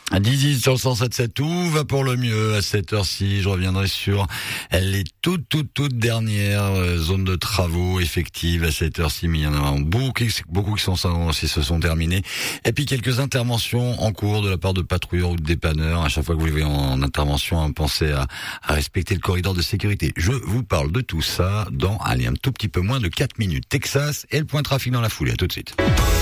À 10 sur le 107.7, tout va pour le mieux. À cette heure-ci, je reviendrai sur les toutes dernières zones de travaux effectives à cette heure-ci, mais il y en a beaucoup qui se sont terminées. Et puis quelques interventions en cours de la part de patrouilleurs ou de dépanneurs. À chaque fois que vous les voyez en intervention, pensez à respecter le corridor de sécurité. Je vous parle de tout ça dans un tout petit peu moins de 4 minutes. Texas et le point trafic dans la foulée. À tout de suite.